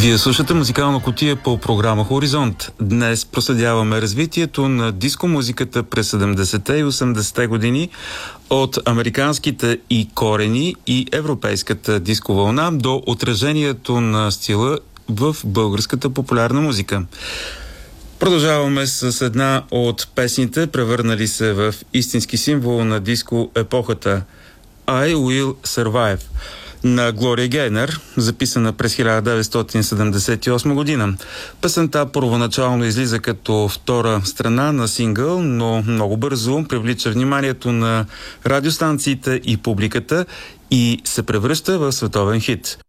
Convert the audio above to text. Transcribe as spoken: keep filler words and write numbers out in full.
Вие слушате музикална кутия по програма Хоризонт. Днес проследяваме развитието на диско-музиката през седемдесетте и осемдесетте години от американските и корени и европейската диско-вълна до отражението на стила в българската популярна музика. Продължаваме с една от песните, превърнали се в истински символ на диско-епохата I Will Survive на Глория Гейнер, записана през хиляда деветстотин седемдесет и осма година. Песента първоначално излиза като втора страна на сингъл, но много бързо привлича вниманието на радиостанциите и публиката и се превръща в световен хит.